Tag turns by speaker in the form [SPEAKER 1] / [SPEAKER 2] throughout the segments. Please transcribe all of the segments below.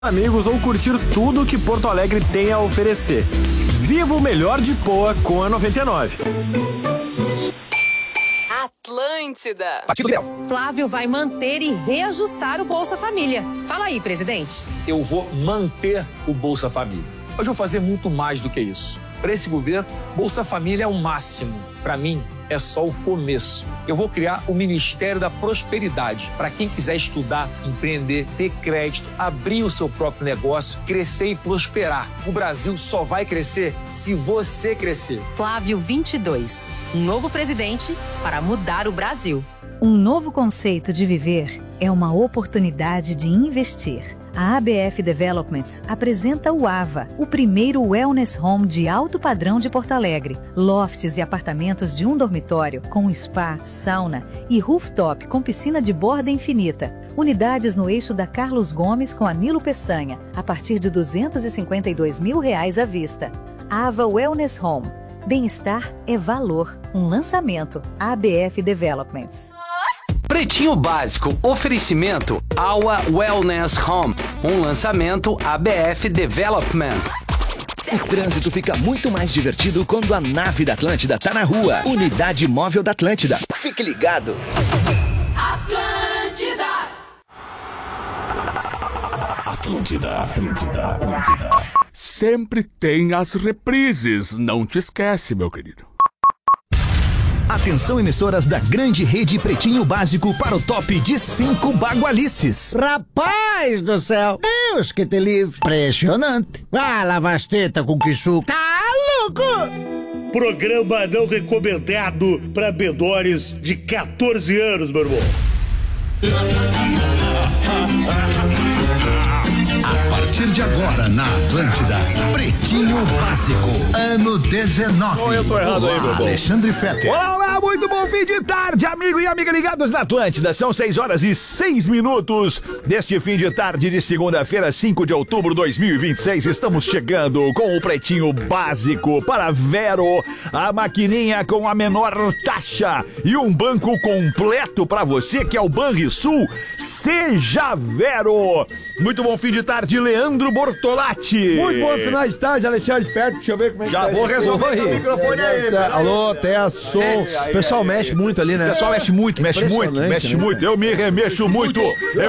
[SPEAKER 1] Amigos, ou curtir tudo que Porto Alegre tem a oferecer. Viva o melhor de Poa com a 99.
[SPEAKER 2] Atlântida.
[SPEAKER 3] Partido Liberal.
[SPEAKER 2] Flávio vai manter e reajustar o Bolsa Família. Fala aí, presidente.
[SPEAKER 3] Eu vou manter o Bolsa Família. Mas vou fazer muito mais do que isso. Para esse governo, Bolsa Família é o máximo. Para mim, é só o começo. Eu vou criar o Ministério da Prosperidade para quem quiser estudar, empreender, ter crédito, abrir o seu próprio negócio, crescer e prosperar. O Brasil só vai crescer se você crescer.
[SPEAKER 2] Flávio 22. Um novo presidente para mudar o Brasil.
[SPEAKER 4] Um novo conceito de viver é uma oportunidade de investir. A ABF Developments apresenta o AVA, o primeiro wellness home de alto padrão de Porto Alegre. Lofts e apartamentos de um dormitório, com spa, sauna e rooftop com piscina de borda infinita. Unidades no eixo da Carlos Gomes com a Nilo Peçanha, a partir de R$ 252 mil à vista. AVA Wellness Home. Bem-estar é valor. Um lançamento. ABF Developments.
[SPEAKER 5] Pretinho Básico, oferecimento Awa Wellness Home, um lançamento ABF Development.
[SPEAKER 6] O trânsito fica muito mais divertido quando a nave da Atlântida tá na rua. Unidade Móvel da Atlântida. Fique ligado.
[SPEAKER 2] Atlântida.
[SPEAKER 7] Atlântida. Sempre tem as reprises, não te esquece, meu querido.
[SPEAKER 6] Atenção, emissoras da grande rede Pretinho Básico para o top de 5 bagualices.
[SPEAKER 8] Rapaz do céu, Deus que te livre. Impressionante. Ah, lava as tetas com que suco. Tá louco?
[SPEAKER 9] Programa não recomendado para menores de 14 anos, meu irmão.
[SPEAKER 10] A partir de agora na Atlântida, Pretinho Básico, ano 19.
[SPEAKER 11] Oh, eu tô errado aí, meu irmão.
[SPEAKER 10] Alexandre Fetter.
[SPEAKER 11] Olá, muito bom fim de tarde, amigo e amiga ligados na Atlântida. São 6h06 deste fim de tarde de segunda-feira, 5 de outubro de 2026. Estamos chegando com o Pretinho Básico para Vero, a maquininha com a menor taxa e um banco completo para você, que é o Banrisul. Seja Vero. Muito bom fim de tarde, Leandro Bortolatti.
[SPEAKER 12] Muito bom final de tarde, Alexandre Fetter. Deixa eu ver como é que
[SPEAKER 11] já
[SPEAKER 12] tá.
[SPEAKER 11] Já vou resolver o microfone aí.
[SPEAKER 12] Alô, teste, som. O pessoal mexe muito ali, né?
[SPEAKER 11] O pessoal mexe muito.
[SPEAKER 12] Né?
[SPEAKER 11] Eu me remexo muito.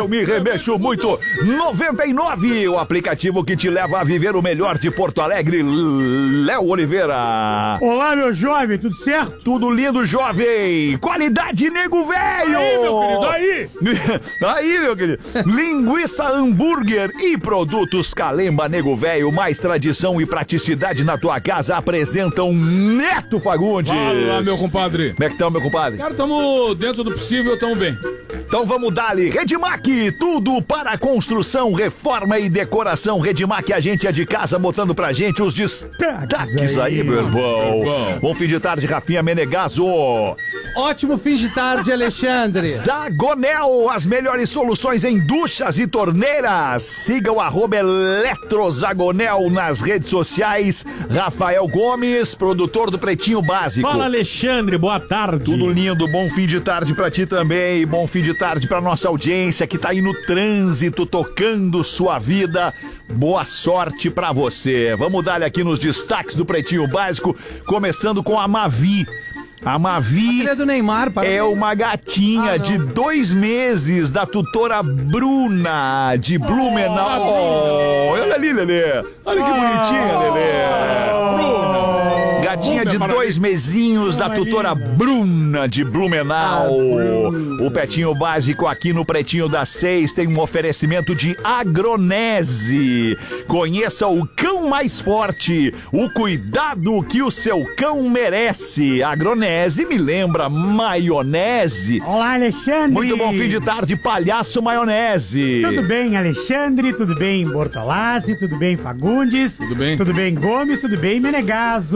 [SPEAKER 11] 99, o aplicativo que te leva a viver o melhor de Porto Alegre. Léo Oliveira.
[SPEAKER 13] Olá, meu jovem, tudo certo?
[SPEAKER 11] Tudo lindo, jovem. Qualidade, nego velho.
[SPEAKER 13] Aí, meu querido, aí.
[SPEAKER 11] Aí, meu querido. Linguiça hambúrguer e produtos Calemba, nego velho. Mais tradição e praticidade na tua casa apresentam Neto Fagundes.
[SPEAKER 14] Fala, meu compadre.
[SPEAKER 11] Como é que estão, meu compadre?
[SPEAKER 14] Cara, tamo dentro do possível, tamo bem.
[SPEAKER 11] Então vamos dar-lhe. Redmac, tudo para construção, reforma e decoração. Redmac, a gente é de casa, botando pra gente os destaques aí, meu irmão. Bom fim de tarde, Rafinha Menegaso.
[SPEAKER 15] Ótimo fim de tarde, Alexandre.
[SPEAKER 11] Zagonel, as melhores soluções em duchas e torneiras. Siga o @eletrozagonel nas redes sociais. Rafael Gomes, produtor do Pretinho Básico.
[SPEAKER 13] Fala, Alexandre, boa tarde.
[SPEAKER 11] Tudo lindo, bom fim de tarde pra ti também. Bom fim de tarde pra nossa audiência que tá aí no trânsito, tocando sua vida. Boa sorte pra você. Vamos dar aqui nos destaques do Pretinho Básico, começando com a Mavi. A Mavi
[SPEAKER 15] do Neymar,
[SPEAKER 11] é uma gatinha de 2 meses da tutora Bruna de Blumenau. Olha ali, Lelê. Olha que bonitinha, Lelê. Bruna. Gatinha de 2 mesinhos da tutora Bruna de Blumenau. O Pretinho Básico aqui no Pretinho das 6 tem um oferecimento de Agronese. Conheça o cão mais forte, o cuidado que o seu cão merece. Agronese me lembra maionese.
[SPEAKER 13] Olá, Alexandre.
[SPEAKER 11] Muito bom fim de tarde, palhaço maionese.
[SPEAKER 13] Tudo bem, Alexandre? Tudo bem, Bortolassi? Tudo bem, Fagundes?
[SPEAKER 14] Tudo bem.
[SPEAKER 13] Tudo bem, Gomes? Tudo bem, Menegaso?
[SPEAKER 15] Tudo
[SPEAKER 13] Ótimo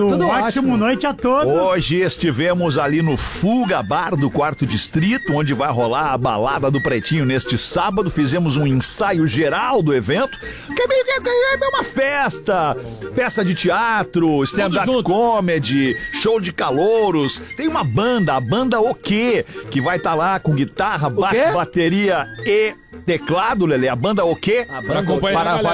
[SPEAKER 13] Ótimo noite a todos.
[SPEAKER 11] Hoje estivemos ali no Fuga Bar do 4º Distrito, onde vai rolar a balada do Pretinho neste sábado. Fizemos um ensaio geral do evento, que é uma festa de teatro, stand-up comedy, show de calouros. Tem uma banda, a banda O Quê, que vai estar lá com guitarra, baixo, bateria e teclado, Lelê. A banda O Quê?
[SPEAKER 14] Pra acompanhar a galera.